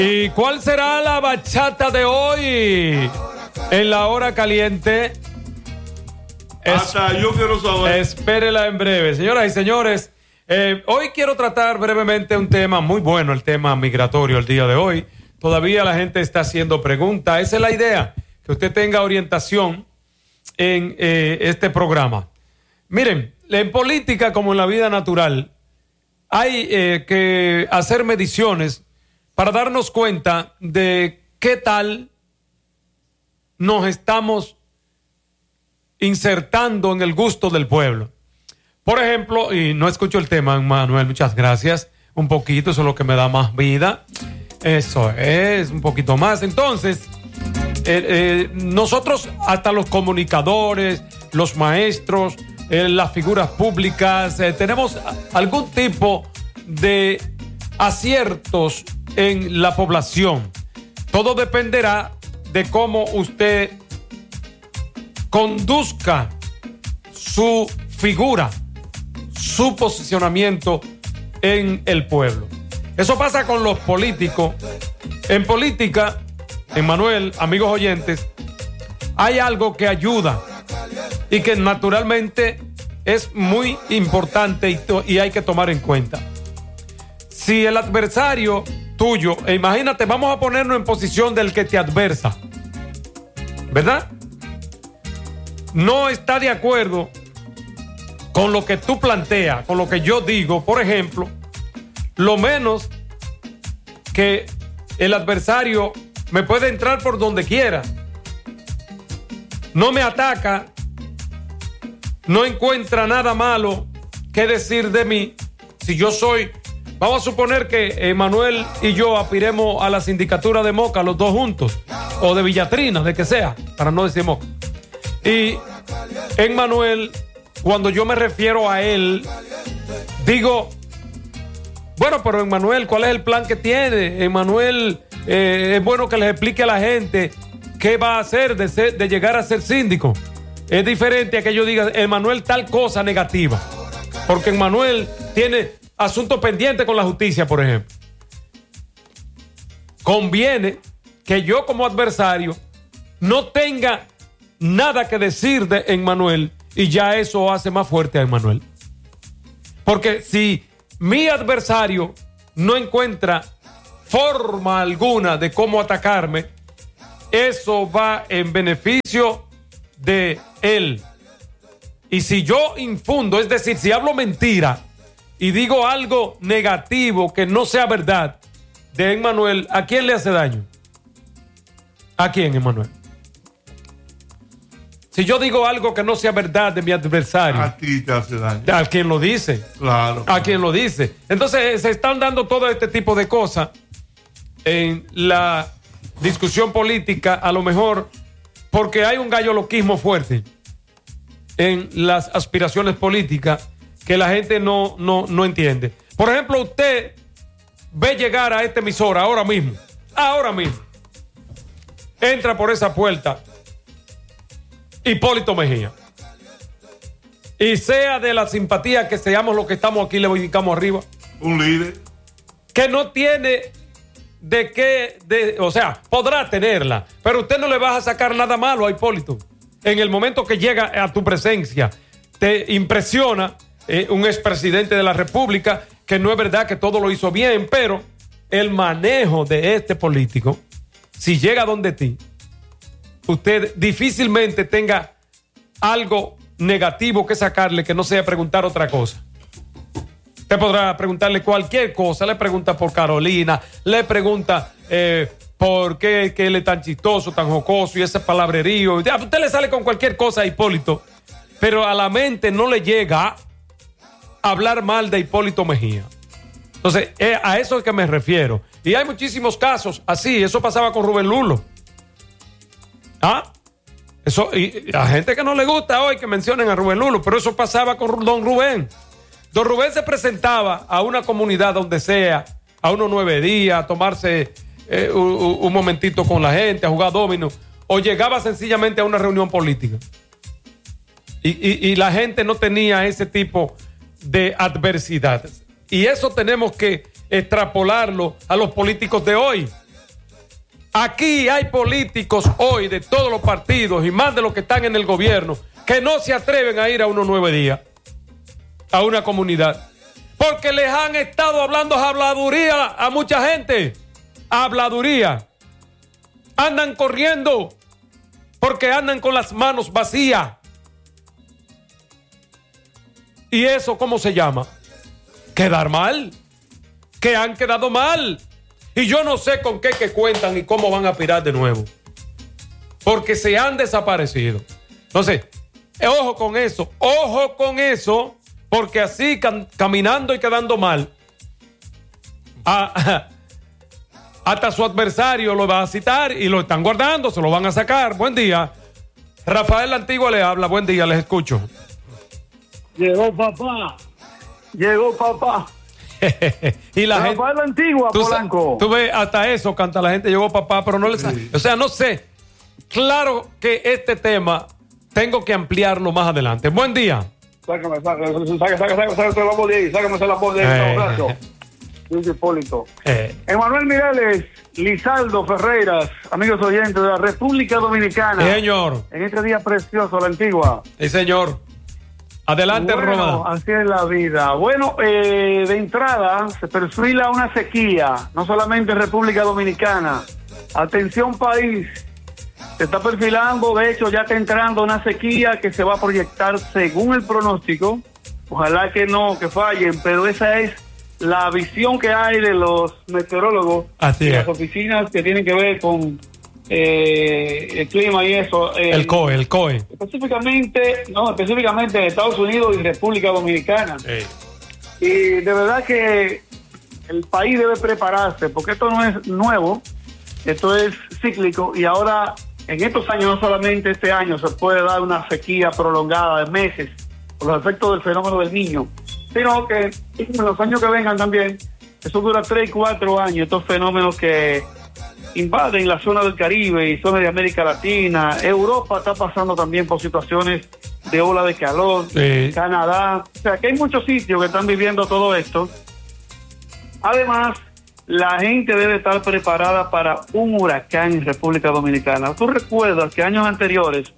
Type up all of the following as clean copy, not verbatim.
¿Y cuál será la bachata de hoy? En la hora caliente. Hasta yo quiero saber. Espérela en breve. Señoras y señores, hoy quiero tratar brevemente un tema muy bueno, el tema migratorio el día de hoy. Todavía la gente está haciendo preguntas. Esa es la idea, que usted tenga orientación en este programa. Miren, en política como en la vida natural, hay que hacer mediciones para darnos cuenta de qué tal nos estamos insertando en el gusto del pueblo. Por ejemplo, y no escucho el tema, Manuel, muchas gracias, un poquito, eso es lo que me da más vida, eso es, un poquito más. Entonces, nosotros, hasta los comunicadores, los maestros, las figuras públicas, tenemos algún tipo de aciertos en la población. Todo dependerá de cómo usted conduzca su figura, su posicionamiento en el pueblo. Eso pasa con los políticos. En política, Emmanuel, amigos oyentes, hay algo que ayuda y que naturalmente es muy importante y hay que tomar en cuenta. Si el adversario tuyo, imagínate, vamos a ponernos en posición del que te adversa, ¿verdad? No está de acuerdo con lo que tú planteas, con lo que yo digo, por ejemplo, lo menos que el adversario me puede entrar por donde quiera, no me ataca, no encuentra nada malo que decir de mí. Si yo soy, vamos a suponer que Manuel y yo aspiremos a la sindicatura de Moca los dos juntos, o de Villatrina, de que sea, para no decir Moca. Y Emmanuel, cuando yo me refiero a él, digo, bueno, pero Emmanuel, ¿cuál es el plan que tiene? Emmanuel, es bueno que les explique a la gente qué va a hacer de llegar a ser síndico. Es diferente a que yo diga, Emmanuel, tal cosa negativa. Porque Emmanuel tiene asuntos pendientes con la justicia, por ejemplo. Conviene que yo como adversario no tenga nada que decir de Emmanuel, y ya eso hace más fuerte a Emmanuel. Porque si mi adversario no encuentra forma alguna de cómo atacarme, eso va en beneficio de él. Y si yo infundo, es decir, si hablo mentira y digo algo negativo que no sea verdad de Emmanuel, ¿a quién le hace daño? ¿A quién, Emmanuel? Si yo digo algo que no sea verdad de mi adversario, a ti te hace daño. ¿A quién lo dice? Claro. ¿A quién lo dice? Entonces se están dando todo este tipo de cosas en la discusión política, a lo mejor porque hay un galloloquismo fuerte en las aspiraciones políticas que la gente no entiende. Por ejemplo, usted ve llegar a esta emisora ahora mismo, entra por esa puerta Hipólito Mejía, y sea de la simpatía que seamos los que estamos aquí, le indicamos arriba, un líder que no tiene de qué, o sea, podrá tenerla, pero usted no le va a sacar nada malo a Hipólito. En el momento que llega a tu presencia, te impresiona un expresidente de la República, que no es verdad que todo lo hizo bien, pero el manejo de este político, si llega donde ti, usted difícilmente tenga algo negativo que sacarle que no sea preguntar otra cosa. Usted podrá preguntarle cualquier cosa, le pregunta por Carolina, le pregunta por qué que él es tan chistoso, tan jocoso y ese palabrerío. Usted le sale con cualquier cosa a Hipólito, pero a la mente no le llega a hablar mal de Hipólito Mejía. Entonces, a eso es que me refiero. Y hay muchísimos casos así. Eso pasaba con Rubén Lulo. Eso, y a gente que no le gusta hoy que mencionen a Rubén Lulo, pero eso pasaba con don Rubén. Don Rubén se presentaba a una comunidad donde sea, a unos 9 días, a tomarse un momentito con la gente, a jugar dominó, o llegaba sencillamente a una reunión política. Y la gente no tenía ese tipo de adversidades. Y eso tenemos que extrapolarlo a los políticos de hoy. Aquí hay políticos hoy de todos los partidos y más de los que están en el gobierno que no se atreven a ir a unos 9 días a una comunidad porque les han estado hablando habladuría a mucha gente. Habladuría. Andan corriendo porque andan con las manos vacías. ¿Y eso cómo se llama? Quedar mal. Que han quedado mal. Y yo no sé con qué que cuentan y cómo van a aspirar de nuevo. Porque se han desaparecido. Entonces, ojo con eso, porque así caminando y quedando mal, hasta su adversario lo va a citar y lo están guardando, se lo van a sacar. Buen día. Rafael La Antigua le habla. Buen día, les escucho. Llegó papá. Y la gente, Rafael La Antigua, Polanco. Tú ves, hasta eso canta la gente, llegó papá, pero no le sabe. O sea, no sé. Claro que este tema tengo que ampliarlo más adelante. Buen día. Sácame la voz de ahí, sácame la voz de ahí, Luis Hipólito. Emanuel Mireles, Lizaldo Ferreiras, amigos oyentes de la República Dominicana. Sí, señor. En este día precioso, La Antigua. Sí, señor. Adelante, Roma. Así es la vida. Bueno, de entrada se perfila una sequía, no solamente en República Dominicana. Atención país, se está perfilando, de hecho ya está entrando una sequía que se va a proyectar según el pronóstico. Ojalá que no, que fallen, pero esa es la visión que hay de los meteorólogos. Así de es. las oficinas que tienen que ver con el clima y eso. El COE. Específicamente en Estados Unidos y República Dominicana. Y de verdad que el país debe prepararse, porque esto no es nuevo, esto es cíclico, y ahora en estos años, no solamente este año, se puede dar una sequía prolongada de meses por los efectos del fenómeno del Niño, sino que en los años que vengan también, eso dura 3 y 4 años, estos fenómenos que invaden la zona del Caribe y zona de América Latina. Europa está pasando también por situaciones de ola de calor. Sí. Canadá, o sea que hay muchos sitios que están viviendo todo esto. Además, la gente debe estar preparada para un huracán en República Dominicana. Tú recuerdas que años anteriores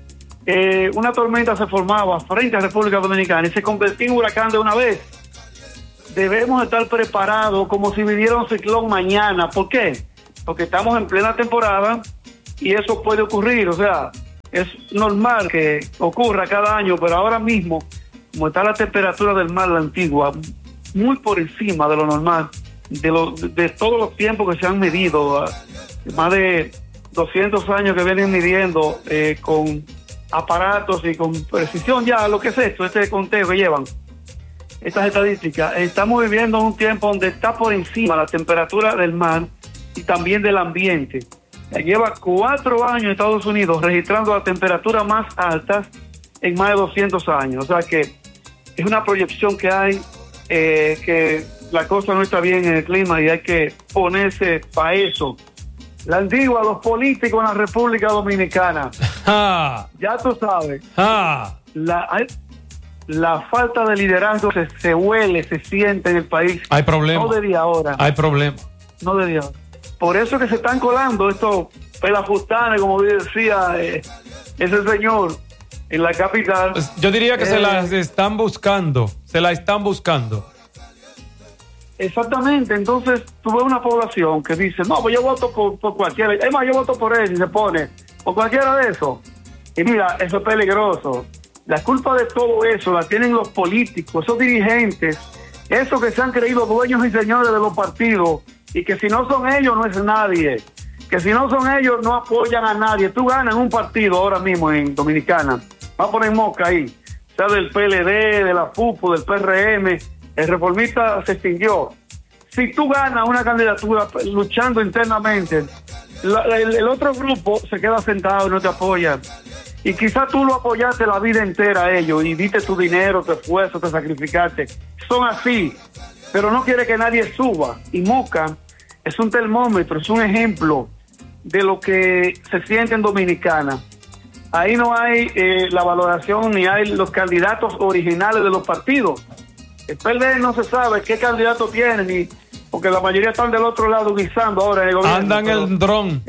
una tormenta se formaba frente a República Dominicana y se convertía en huracán de una vez. Debemos estar preparados como si viniera un ciclón mañana. ¿Por qué? Porque estamos en plena temporada y eso puede ocurrir. O sea, es normal que ocurra cada año, pero ahora mismo, como está la temperatura del mar La Antigua, muy por encima de lo normal, de todos los tiempos que se han medido, más de 200 años que vienen midiendo con aparatos y con precisión ya lo que es esto, este conteo que llevan, estas estadísticas. Estamos viviendo un tiempo donde está por encima la temperatura del mar y también del ambiente. Lleva 4 años Estados Unidos registrando la temperatura más alta en más de 200 años. O sea que es una proyección que hay, que la cosa no está bien en el clima y hay que ponerse para eso. La Antigua, los políticos en la República Dominicana. Ya tú sabes. La falta de liderazgo se huele, se siente en el país. Hay problemas. No desde ahora. Hay problemas. No desde ahora. Por eso que se están colando estos pelafustanes, como decía ese señor en la capital. Yo diría que se las están buscando. Se la están buscando. Exactamente. Entonces, tú ves una población que dice, no, pues yo voto por cualquiera. Es más, yo voto por él y se pone por cualquiera de esos. Y mira, eso es peligroso. La culpa de todo eso la tienen los políticos, esos dirigentes, esos que se han creído dueños y señores de los partidos, y que si no son ellos no es nadie, que si no son ellos no apoyan a nadie. Tú ganas un partido ahora mismo en Dominicana, va a poner mosca ahí, sea del PLD, de la FUPU, del PRM, el reformista se extinguió. Si tú ganas una candidatura luchando internamente, el otro grupo se queda sentado y no te apoya. Y quizás tú lo apoyaste la vida entera a ellos y diste tu dinero, tu esfuerzo, te sacrificaste. Son así, pero no quiere que nadie suba. Y Moca es un termómetro, es un ejemplo de lo que se siente en Dominicana. Ahí no hay la valoración ni hay los candidatos originales de los partidos. El PLD no se sabe qué candidato tiene, porque la mayoría están del otro lado guisando ahora en el gobierno. Andan el dron.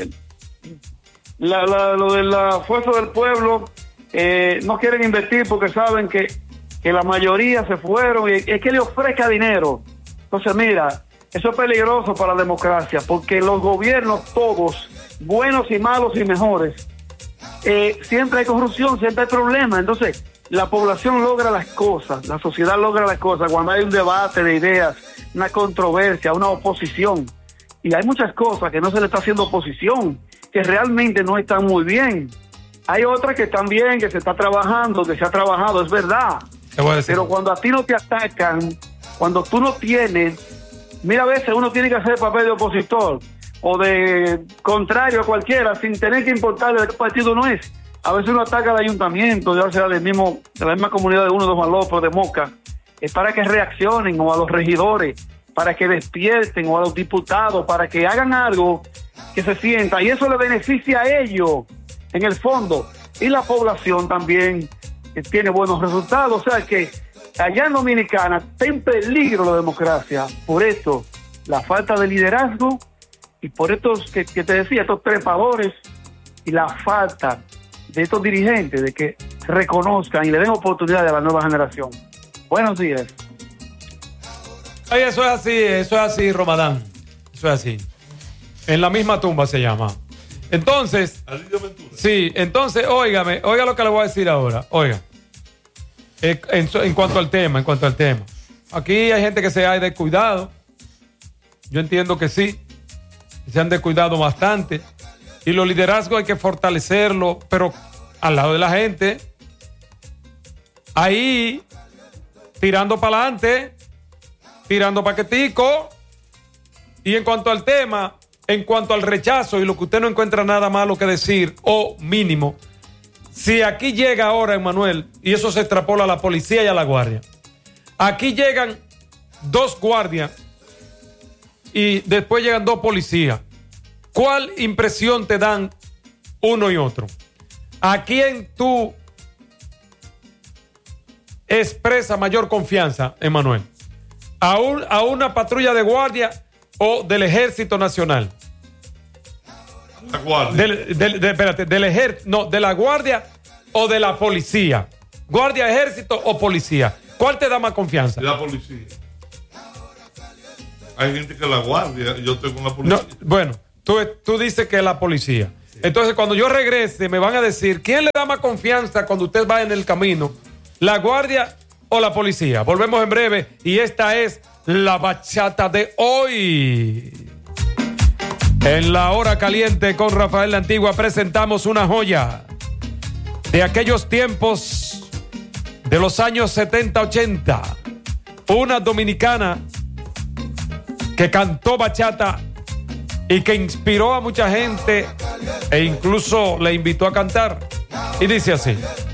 Lo de la fuerza del pueblo, no quieren invertir porque saben que la mayoría se fueron y es que le ofrezca dinero. Entonces, mira, eso es peligroso para la democracia, porque los gobiernos todos, buenos y malos y mejores, siempre hay corrupción, siempre hay problemas. Entonces, la población logra las cosas, la sociedad logra las cosas cuando hay un debate de ideas, una controversia, una oposición. Y hay muchas cosas que no se le está haciendo oposición, que realmente no están muy bien. Hay otras que están bien, que se está trabajando, que se ha trabajado, es verdad. Pero cuando a ti no te atacan, cuando tú no tienes, mira, a veces uno tiene que hacer papel de opositor o de contrario a cualquiera sin tener que importarle de qué partido uno es. A veces uno ataca al ayuntamiento, ya sea de la misma comunidad de uno de Juan López, de Moca, es para que reaccionen, o a los regidores, para que despierten, o a los diputados, para que hagan algo que se sienta, y eso le beneficia a ellos en el fondo, y la población también tiene buenos resultados. O sea que allá en Dominicana está en peligro la democracia, por esto, la falta de liderazgo, y por estos que te decía, estos trepadores, y la falta de estos dirigentes de que reconozcan y le den oportunidad a la nueva generación. Buenos días. Ay, eso es así, Romadán. Eso es así. En la misma tumba se llama. Entonces, sí, entonces, oiga lo que le voy a decir ahora. Oiga, en cuanto al tema. Aquí hay gente que se ha descuidado. Yo entiendo que sí, se han descuidado bastante. Y los liderazgos hay que fortalecerlo, pero al lado de la gente, ahí, tirando para adelante, tirando paquetico. Y en cuanto al tema, en cuanto al rechazo y lo que usted no encuentra nada malo que decir, o mínimo, si aquí llega ahora, Emanuel, y eso se extrapola a la policía y a la guardia, aquí llegan 2 guardias y después llegan 2 policías, ¿cuál impresión te dan uno y otro? ¿A quién tú expresas mayor confianza, Emanuel? ¿A una patrulla de guardia o del Ejército Nacional? La guardia. Del ejército, no, de la guardia o de la policía. Guardia, ejército o policía. ¿Cuál te da más confianza? La policía. Hay gente que la guardia, yo tengo una policía. No, bueno, tú dices que la policía. Sí. Entonces, cuando yo regrese, me van a decir, ¿quién le da más confianza cuando usted va en el camino? ¿La guardia o la policía? Volvemos en breve y esta es la bachata de hoy. En la hora caliente con Rafael La Antigua presentamos una joya de aquellos tiempos de los años 70-80. Una dominicana que cantó bachata y que inspiró a mucha gente e incluso le invitó a cantar. Y dice así.